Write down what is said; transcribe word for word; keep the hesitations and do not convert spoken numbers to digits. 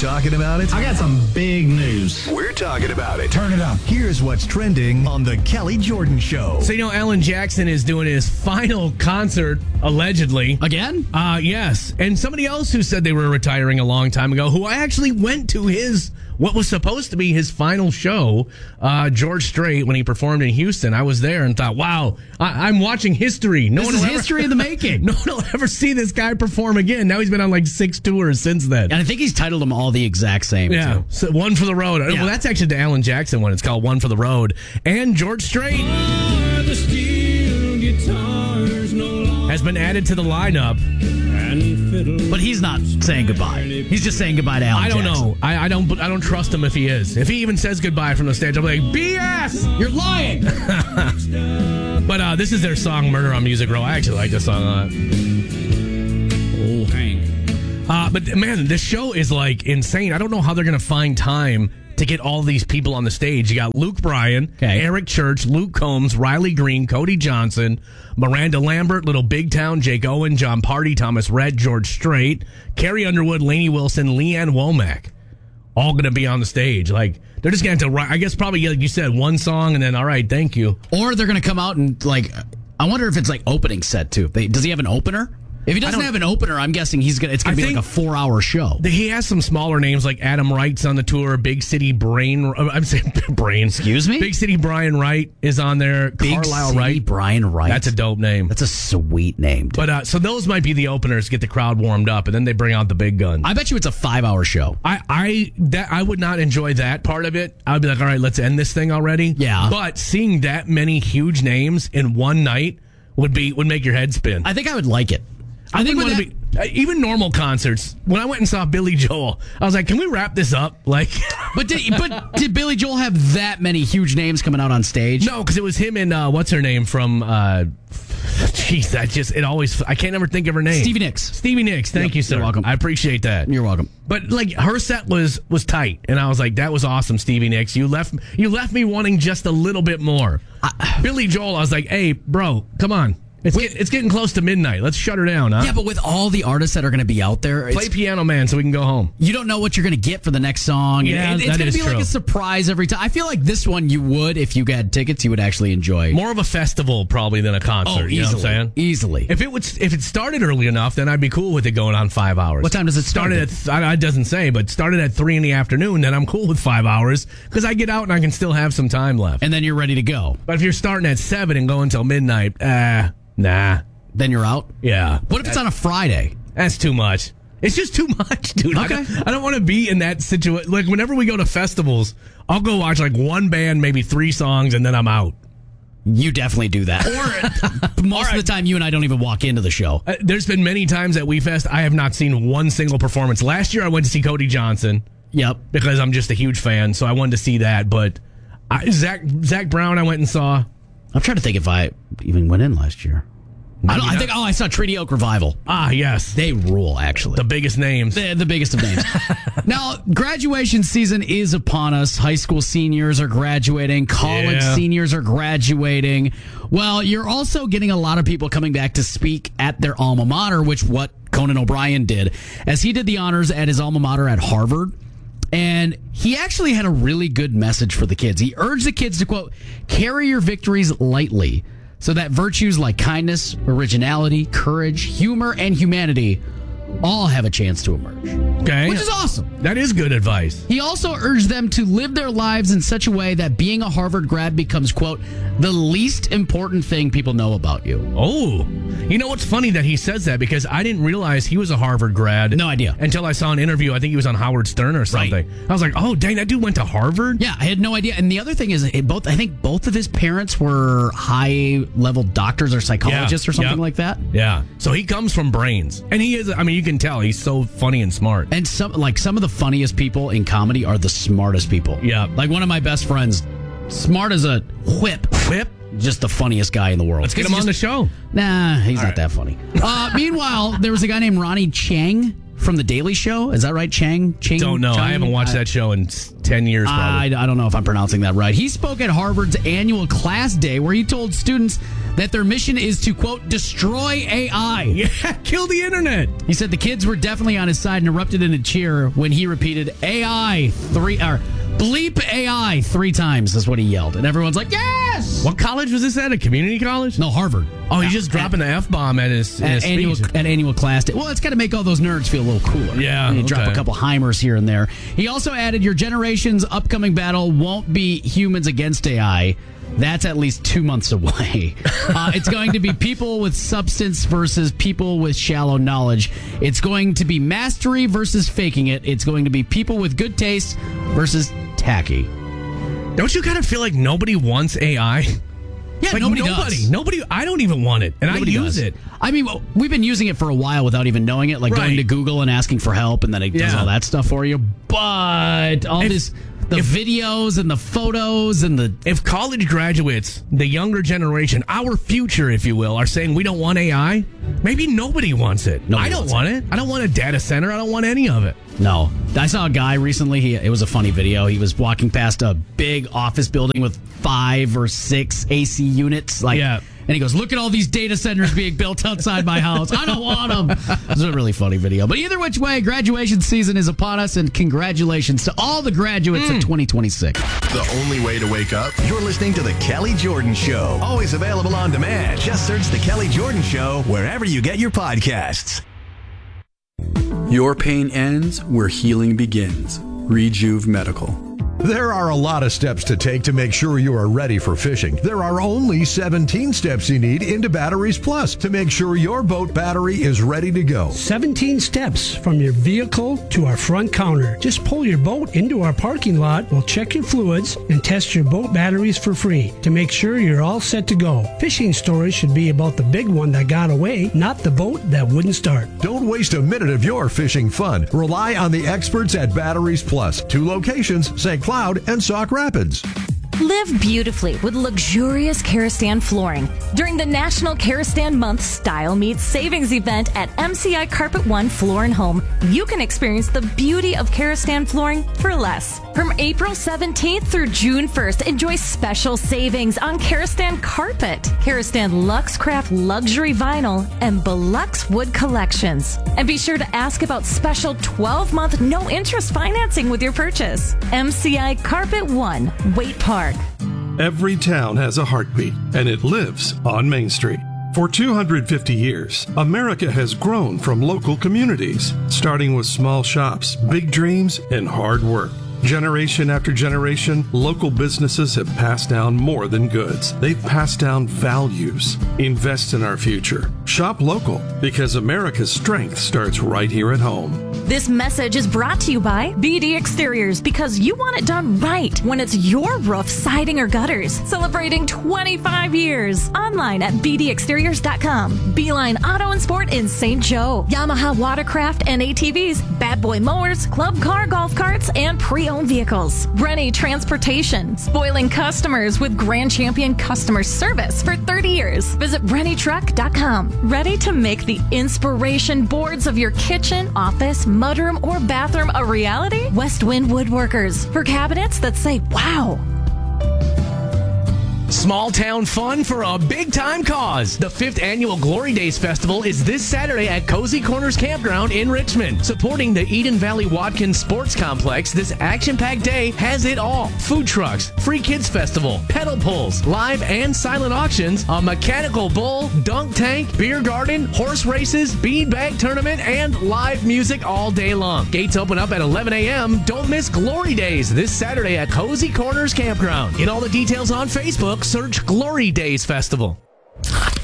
talking about it? I got some big news. We're talking about it. Turn it up. Here's what's trending on The Kelly Jordan Show. So, you know, Alan Jackson is doing his final concert, allegedly. Again? Uh, yes. And somebody else who said they were retiring a long time ago, who I actually went to his, what was supposed to be his final show, uh, George Strait, when he performed in Houston. I was there and thought, wow, I- I'm watching history. No This one is will ever- history in the making. No one will ever see this guy perform again. Now he's been on like six tours since then. And I think he's titled them all the exact same, Yeah, too. so One for the Road. Yeah. Well, that's actually the Alan Jackson one. It's called One for the Road. And George Strait has been added to the lineup. But he's not saying goodbye. He's just saying goodbye to Alan I don't Jackson. know. I, I don't. I don't trust him if he is. If he even says goodbye from the stage, I'll be like, B S. You're lying. But uh, this is their song, "Murder on Music Row." I actually like this song a lot. Oh, Hank. Uh, but man, this show is like insane. I don't know how they're gonna find time to get all these people on the stage. You got Luke Bryan, Okay. Eric Church, Luke Combs, Riley Green, Cody Johnson, Miranda Lambert, Little Big Town, Jake Owen, John Party, Thomas Rhett, George Strait, Carrie Underwood, Lainey Wilson, Leanne Womack. All going to be on the stage. Like, they're just going to have to write, I guess probably, like you said, one song and then, all right, thank you. Or they're going to come out and, like, I wonder if it's like opening set, too. They, does he have an opener? If he doesn't don't- have an opener, I'm guessing he's gonna. It's gonna I be think- like a four-hour show. He has some smaller names like Adam Wright's on the tour, Big City Brain, I'm saying Brain. Excuse me? Big City Brian Wright is on there. Big Carlisle City Wright. Brian Wright. That's a dope name. That's a sweet name. Dude. But uh, so those might be the openers to get the crowd warmed up, and then they bring out the big guns. I bet you it's a five-hour show. I, I that I would not enjoy that part of it. I would be like, all right, let's end this thing already. Yeah. But seeing that many huge names in one night would be would make your head spin. I think I would like it. I, think with want to be uh, even normal concerts. When I went and saw Billy Joel, I was like, can we wrap this up? Like, But did, but did Billy Joel have that many huge names coming out on stage? no, because it was him and uh, what's her name from. Uh, Jeez, that just it always. I can't ever think of her name. Stevie Nicks. Stevie Nicks. Thank Yep, you, sir. you're welcome. I appreciate that. You're welcome. But like her set was was tight, and I was like, "That was awesome, Stevie Nicks. You left you left me wanting just a little bit more." I, Billy Joel, I was like, "Hey, bro, come on, it's get, it's getting close to midnight. Let's shut her down, huh? Yeah, but with all the artists that are going to be out there, Play it's, Piano Man so we can go home." you don't know what you're going to get for the next song. Yeah, It- it's that going is to be like true. a surprise every time. I feel like this one you would, if you had tickets, you would actually enjoy. More of a festival probably than a concert. oh, you know easily, what I'm saying? easily. If it would, if it started early enough, then I'd be cool with it going on five hours. What time does it start? Started at, I- it doesn't say, but started at three in the afternoon, then I'm cool with five hours because I get out and I can still have some time left. and then you're ready to go. But if you're starting at seven and going until midnight, ah, nah, Then you're out. yeah. What if it's on a Friday? That's too much. It's just too much, dude. I Okay. don't, I don't want to be in that situation. Like, whenever we go to festivals, I'll go watch like one band, maybe three songs, and then I'm out. You definitely do that. Or most of the time, you and I don't even walk into the show. Uh, there's been many times at WeFest I have not seen one single performance. Last year I went to see Cody Johnson Yep. because I'm just a huge fan, so I wanted to see that. But I, Zach Zach Brown I went and saw. I'm trying to think if I even went in last year. I, don't, I think. Oh, I saw Treaty Oak Revival. Ah, yes, They rule, actually. the biggest names. The, the biggest of names. Now, graduation season is upon us. High school seniors are graduating. College Yeah. seniors are graduating. Well, you're also getting a lot of people coming back to speak at their alma mater, which what Conan O'Brien did, as he did the honors at his alma mater at Harvard. And he actually had a really good message for the kids. He urged the kids to, quote, carry your victories lightly so that virtues like kindness, originality, courage, humor, and humanity all have a chance to emerge. Okay, Which is awesome. That is good advice. He also urged them to live their lives in such a way that being a Harvard grad becomes, quote, the least important thing people know about you. Oh, you know what's funny that he says that because I didn't realize he was a Harvard grad. No idea. Until I saw an interview. I think he was on Howard Stern or something. Right. I was like, oh, dang, that dude went to Harvard? Yeah, I had no idea. And the other thing is, it both I think both of his parents were high-level doctors or psychologists Yeah, or something yep. like that. Yeah. So he comes from brains. And he is, I mean, you can tell he's so funny and smart. And some like some of the funniest people in comedy are the smartest people. Yeah. Like one of my best friends, smart as a whip. Whip? Just the funniest guy in the world. Let's get him He's on the just- show. Nah, he's not right. that funny. Uh, meanwhile, there was a guy named Ronnie Chang from The Daily Show. Is that right, Chang? Chang Don't know. Chang? I haven't watched I, that show in ten years, probably. I, I don't know if I'm pronouncing that right. He spoke at Harvard's annual class day where he told students that their mission is to, quote, destroy A I. Yeah, kill the internet. He said the kids were definitely on his side and erupted in a cheer when he repeated A I three, or bleep A I three times. That's what he yelled. And everyone's like, yes! What college was this at? A community college? No, Harvard. Oh, he's just dropping the F-bomb at his, At his annual, speech. at annual class day. Well, it's got to make all those nerds feel a little cooler. Yeah, And you drop okay. a couple Heimers here and there. He also added, your generation's upcoming battle won't be humans against A I. That's at least two months away. Uh, it's going to be people with substance versus people with shallow knowledge. It's going to be mastery versus faking it. It's going to be people with good taste versus tacky. Don't you kind of feel like nobody wants A I? Yeah, Like nobody, nobody, does. nobody. I don't even want it, and Nobody I use does. it. I mean, well, we've been using it for a while without even knowing it, like going Right. to Google and asking for help, and then it does Yeah. all that stuff for you. But all If- this, the if- videos and the photos and the If college graduates, the younger generation, our future, if you will, are saying we don't want A I, maybe nobody wants it. Nobody I don't wants want it. I don't want a data center. I don't want any of it. no, I saw a guy recently. He, it was a funny video. He was walking past a big office building with five or six A C units, like. Yeah. And he goes, look at all these data centers being built outside my house. I don't want them. It was a really funny video. But either which way, graduation season is upon us, and congratulations to all the graduates of twenty twenty-six. The only way to wake up? You're listening to The Kelly Jordan Show. Always available on demand. Just search The Kelly Jordan Show wherever you get your podcasts. Your pain ends where healing begins. Rejuve Medical. There are a lot of steps to take to make sure you are ready for fishing. There are only seventeen steps you need into Batteries Plus to make sure your boat battery is ready to go. seventeen steps from your vehicle to our front counter. Just pull your boat into our parking lot. We'll check your fluids and test your boat batteries for free to make sure you're all set to go. Fishing stories should be about the big one that got away, not the boat that wouldn't start. Don't waste a minute of your fishing fun. Rely on the experts at Batteries Plus. Two locations, Saint Cloud and Sauk Rapids. Live beautifully with luxurious Karastan flooring. During the National Karastan Month Style Meets Savings event at M C I Carpet One Floor and Home, you can experience the beauty of Karastan flooring for less. From April seventeenth through June first, enjoy special savings on Karastan carpet, Karastan Luxcraft luxury vinyl, and Belux wood collections. And be sure to ask about special twelve-month no-interest financing with your purchase. M C I Carpet One, Waite Park. Every town has a heartbeat, and it lives on Main Street. For two hundred fifty years, America has grown from local communities, starting with small shops, big dreams, and hard work. Generation after generation, local businesses have passed down more than goods. They've passed down values. Invest in our future. Shop local, because America's strength starts right here at home. This message is brought to you by B D Exteriors, because you want it done right when it's your roof, siding, or gutters. Celebrating twenty-five years. Online at b d exteriors dot com. Beeline Auto and Sport in Saint Joe. Yamaha Watercraft and A T Vs. Bad Boy Mowers, Club Car Golf Carts, and pre-owned vehicles. Rennie Transportation. Spoiling customers with Grand Champion customer service for thirty years. Visit rennie truck dot com. Ready to make the inspiration boards of your kitchen, office, mudroom, or bathroom a reality? West Wind Woodworkers. For cabinets that say, wow. Small town fun for a big time cause. The fifth annual Glory Days Festival is this Saturday at Cozy Corners Campground in Richmond. Supporting the Eden Valley Watkins Sports Complex, this action-packed day has it all. Food trucks, free kids festival, pedal pulls, live and silent auctions, a mechanical bull, dunk tank, beer garden, horse races, beanbag tournament, and live music all day long. Gates open up at eleven a.m. Don't miss Glory Days this Saturday at Cozy Corners Campground. Get all the details on Facebook. Search Glory Days Festival.